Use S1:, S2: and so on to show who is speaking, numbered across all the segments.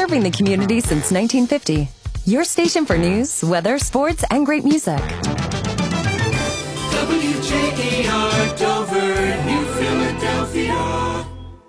S1: serving the community since 1950. Your station for news, weather, sports, and great music.
S2: WJER Dover, New Philadelphia.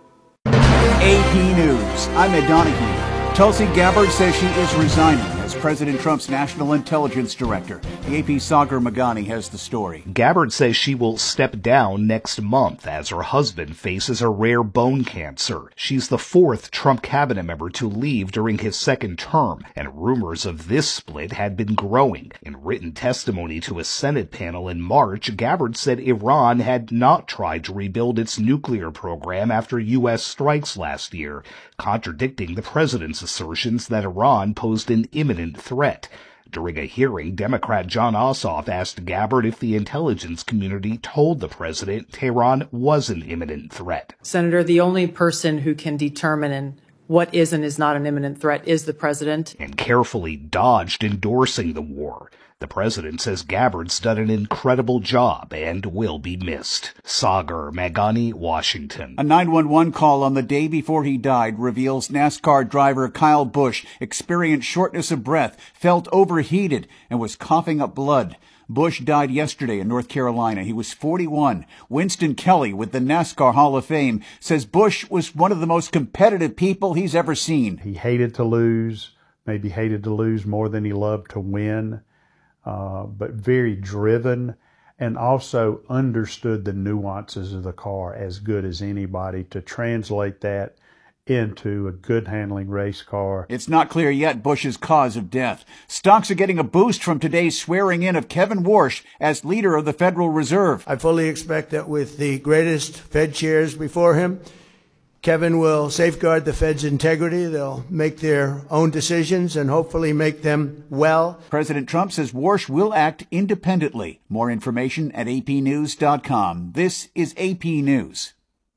S3: AP News, I'm Ed Donahue. Tulsi Gabbard says she is resigning as President Trump's National Intelligence Director. The AP Sagar Magani has the story.
S4: Gabbard says she will step down next month as her husband faces a rare bone cancer. She's the fourth Trump cabinet member to leave during his second term, and rumors of this split had been growing. In written testimony to a Senate panel in March, Gabbard said Iran had not tried to rebuild its nuclear program after U.S. strikes last year, contradicting the president's assertions that Iran posed an imminent threat. During a hearing, Democrat Jon Ossoff asked Gabbard if the intelligence community told the president Tehran was an imminent threat.
S5: Senator, the only person who can determine what is and is not an imminent threat is the president.
S4: And carefully dodged endorsing the war. The president says Gabbard's done an incredible job and will be missed. Sagar Magani, Washington.
S3: A 911 call on the day before he died reveals NASCAR driver Kyle Busch experienced shortness of breath, felt overheated, and was coughing up blood. Busch died yesterday in North Carolina. He was 41. Winston Kelly with the NASCAR Hall of Fame says Busch was one of the most competitive people he's ever seen.
S6: He hated to lose, maybe hated to lose more than he loved to win. But very driven, and also understood the nuances of the car as good as anybody to translate that into a good handling race car.
S3: It's not clear yet Busch's cause of death. Stocks are getting a boost from today's swearing in of Kevin Warsh as leader of the Federal Reserve.
S7: I fully expect that with the greatest Fed chairs before him, Kevin will safeguard the Fed's integrity. They'll make their own decisions and hopefully make them well.
S3: President Trump says Warsh will act independently. More information at apnews.com. This is AP News.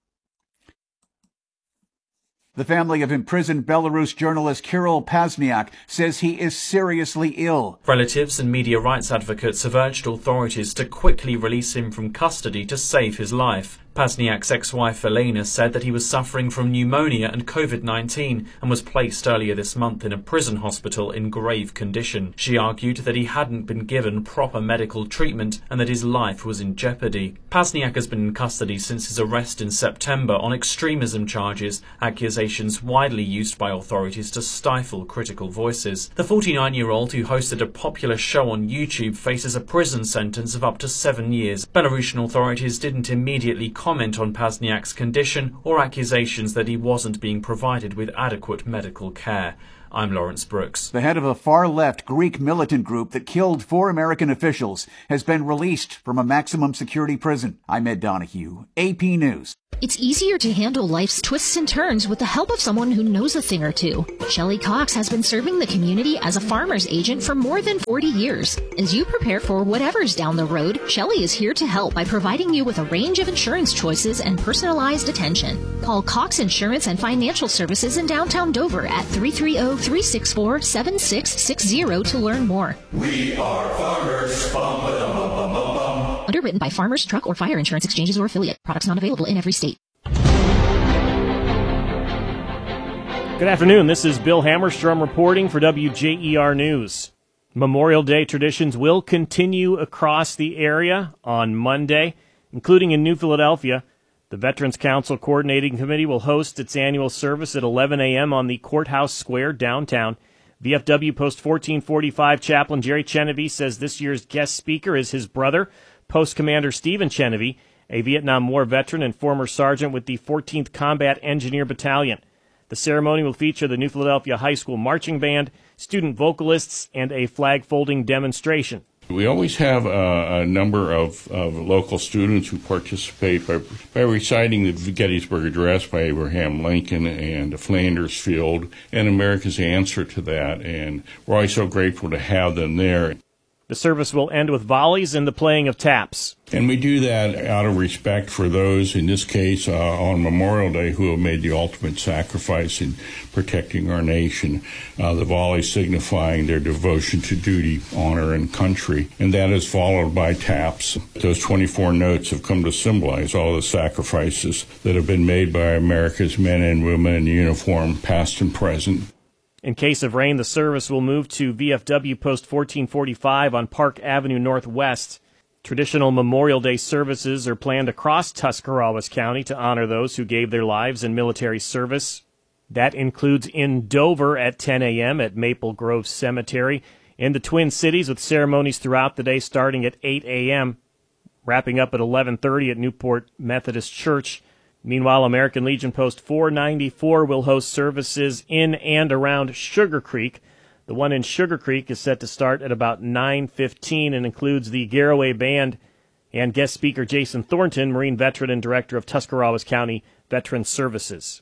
S3: The family of imprisoned Belarus journalist Kirill Pasniak says he is seriously ill.
S8: Relatives and media rights advocates have urged authorities to quickly release him from custody to save his life. Pasniak's ex-wife Elena said that he was suffering from pneumonia and COVID-19 and was placed earlier this month in a prison hospital in grave condition. She argued that he hadn't been given proper medical treatment and that his life was in jeopardy. Pasniak has been in custody since his arrest in September on extremism charges, accusations widely used by authorities to stifle critical voices. The 49-year-old who hosted a popular show on YouTube faces a prison sentence of up to 7 years. Belarusian authorities didn't immediately comment on Pasniak's condition or accusations that he wasn't being provided with adequate medical care. I'm Lawrence Brooks.
S3: The head of a far-left Greek militant group that killed 4 American officials has been released from a maximum security prison. I'm Ed Donahue, AP News.
S9: It's easier to handle life's twists and turns with the help of someone who knows a thing or two. Shelley Cox has been serving the community as a farmer's agent for more than 40 years. As you prepare for whatever's down the road, Shelley is here to help by providing you with a range of insurance choices and personalized attention. Call Cox Insurance and Financial Services in downtown Dover at 330-364-7660 to learn more.
S2: We are farmers. Bum, ba-dum, bum, bum, bum, bum.
S9: Underwritten by Farmers, Truck, or Fire Insurance Exchanges or Affiliate. Products not available in every state.
S10: Good afternoon. This is Bill Hammerstrom reporting for WJER News. Memorial Day traditions will continue across the area on Monday, including in New Philadelphia. The Veterans Council Coordinating Committee will host its annual service at 11 a.m. on the Courthouse Square downtown. VFW Post 1445 Chaplain Jerry Chenevey says this year's guest speaker is his brother, Post Commander Stephen Chenevey, a Vietnam War veteran and former sergeant with the 14th Combat Engineer Battalion. The ceremony will feature the New Philadelphia High School Marching Band, student vocalists, and a flag-folding demonstration.
S11: We always have a number of local students who participate by reciting the Gettysburg Address by Abraham Lincoln and Flanders Field and America's answer to that, and we're always so grateful to have them there.
S10: The service will end with volleys and the playing of taps.
S11: And we do that out of respect for those, in this case, on Memorial Day, who have made the ultimate sacrifice in protecting our nation. The volley signifying their devotion to duty, honor, and country. And that is followed by taps. Those 24 notes have come to symbolize all the sacrifices that have been made by America's men and women in uniform, past and present.
S10: In case of rain, the service will move to VFW Post 1445 on Park Avenue Northwest. Traditional Memorial Day services are planned across Tuscarawas County to honor those who gave their lives in military service. That includes in Dover at 10 a.m. at Maple Grove Cemetery, in the Twin Cities with ceremonies throughout the day starting at 8 a.m., wrapping up at 11:30 at Newport Methodist Church. Meanwhile, American Legion Post 494 will host services in and around Sugar Creek. The one in Sugar Creek is set to start at about 9:15 and includes the Garraway Band and guest speaker Jason Thornton, Marine veteran and director of Tuscarawas County Veteran Services.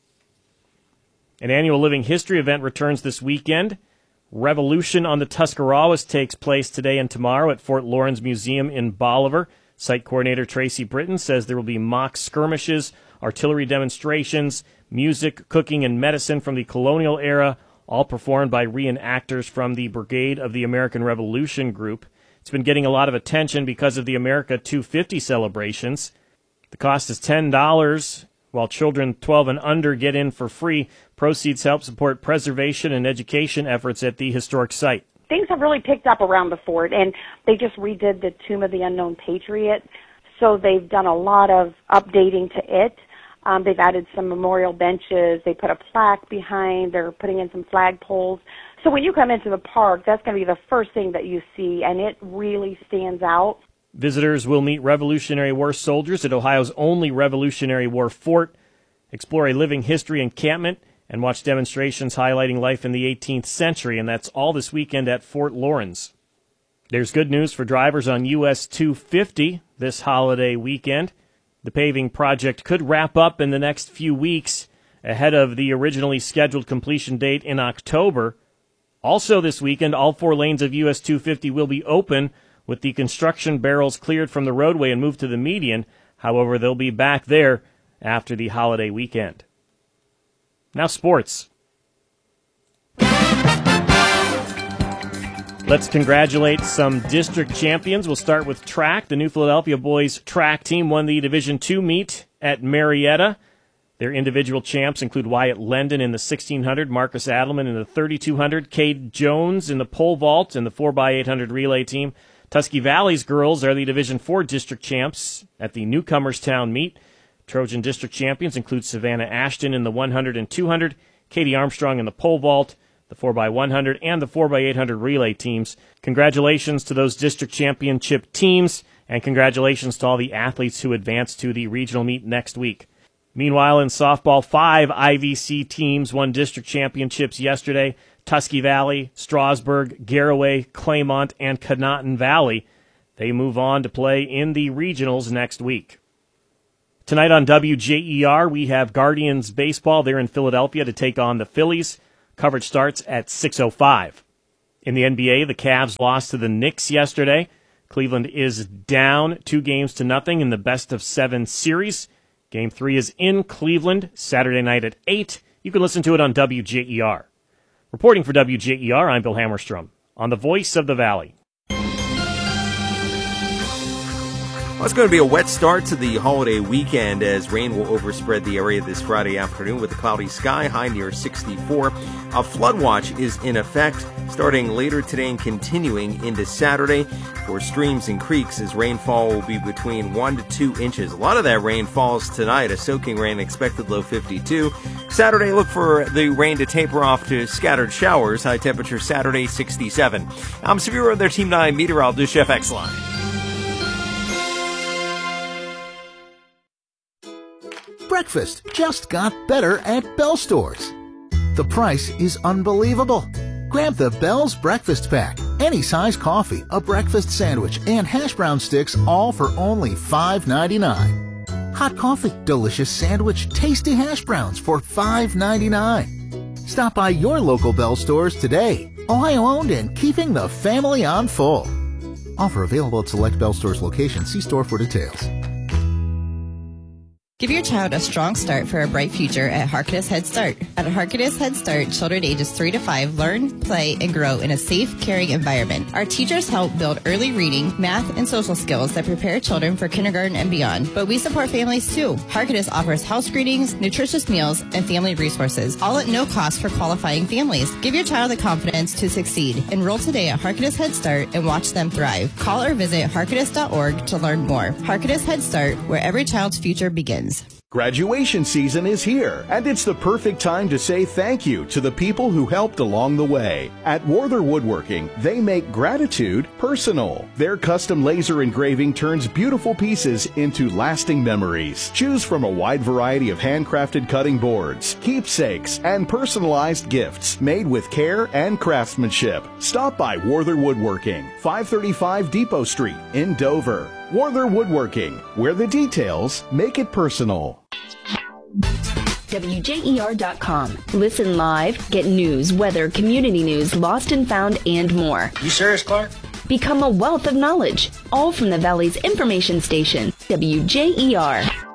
S10: An annual Living History event returns this weekend. Revolution on the Tuscarawas takes place today and tomorrow at Fort Laurens Museum in Bolivar. Site coordinator Tracy Britton says there will be mock skirmishes, artillery demonstrations, music, cooking, and medicine from the colonial era, all performed by reenactors from the Brigade of the American Revolution group. It's been getting a lot of attention because of the America 250 celebrations. The cost is $10, while children 12 and under get in for free. Proceeds help support preservation and education efforts at the historic site.
S12: Things have really picked up around the fort, and they just redid the Tomb of the Unknown Patriot, so they've done a lot of updating to it. They've added some memorial benches. They put a plaque behind. They're putting in some flagpoles. So when you come into the park, that's going to be the first thing that you see, and it really stands out.
S10: Visitors will meet Revolutionary War soldiers at Ohio's only Revolutionary War fort, explore a living history encampment, and watch demonstrations highlighting life in the 18th century, and that's all this weekend at Fort Laurens. There's good news for drivers on US 250 this holiday weekend. The paving project could wrap up in the next few weeks ahead of the originally scheduled completion date in October. Also this weekend, all 4 lanes of US 250 will be open with the construction barrels cleared from the roadway and moved to the median. However, they'll be back there after the holiday weekend. Now sports. Let's congratulate some district champions. We'll start with track. The New Philadelphia boys track team won the Division II meet at Marietta. Their individual champs include Wyatt Lendon in the 1600, Marcus Adelman in the 3200, Cade Jones in the pole vault, and the 4x800 relay team. Tusky Valley's girls are the Division IV district champs at the Newcomerstown meet. Trojan district champions include Savannah Ashton in the 100 and 200, Katie Armstrong in the pole vault, the 4x100, and the 4x800 relay teams. Congratulations to those district championship teams, and congratulations to all the athletes who advance to the regional meet next week. Meanwhile, in softball, 5 IVC teams won district championships yesterday. Tusky Valley, Strasburg, Garraway, Claymont, and Conotton Valley. They move on to play in the regionals next week. Tonight on WJER, we have Guardians baseball. They're in Philadelphia to take on the Phillies. Coverage starts at 6:05. In the NBA, the Cavs lost to the Knicks yesterday. Cleveland is down 2-0 in the best-of-7 series. Game 3 is in Cleveland, Saturday night at 8. You can listen to it on WJER. Reporting for WJER, I'm Bill Hammerstrom on the Voice of the Valley.
S13: Well, it's going to be a wet start to the holiday weekend as rain will overspread the area this Friday afternoon with a cloudy sky, high near 64. A flood watch is in effect starting later today and continuing into Saturday for streams and creeks as rainfall will be between 1 to 2 inches. A lot of that rain falls tonight, a soaking rain expected low 52. Saturday, look for the rain to taper off to scattered showers, high temperature Saturday 67. I'm Severe, their Team 9 meteorologist, Jeff Exline.
S14: Breakfast just got better at Bell Stores. The price is unbelievable. Grab the Bell's Breakfast Pack. Any size coffee, a breakfast sandwich, and hash brown sticks, all for only $5.99. Hot coffee, delicious sandwich, tasty hash browns for $5.99. Stop by your local Bell Stores today. Ohio-owned and keeping the family on full. Offer available at select Bell Stores locations. See store for details.
S15: Give your child a strong start for a bright future at Harkness Head Start. At Harkness Head Start, children ages 3 to 5 learn, play, and grow in a safe, caring environment. Our teachers help build early reading, math, and social skills that prepare children for kindergarten and beyond. But we support families too. Harkness offers house greetings, nutritious meals, and family resources, all at no cost for qualifying families. Give your child the confidence to succeed. Enroll today at Harkness Head Start and watch them thrive. Call or visit harkness.org to learn more. Harkness Head Start, where every child's future begins.
S16: Graduation season is here, and it's the perfect time to say thank you to the people who helped along the way. At Werther Woodworking, they make gratitude personal. Their custom laser engraving turns beautiful pieces into lasting memories. Choose from a wide variety of handcrafted cutting boards, keepsakes, and personalized gifts made with care and craftsmanship. Stop by Werther Woodworking, 535 Depot Street in Dover. Werther Woodworking, where the details make it personal.
S17: WJER.com. Listen live, get news, weather, community news, lost and found, and more.
S18: You serious, Clark?
S17: Become a wealth of knowledge, all from the Valley's information station, WJER.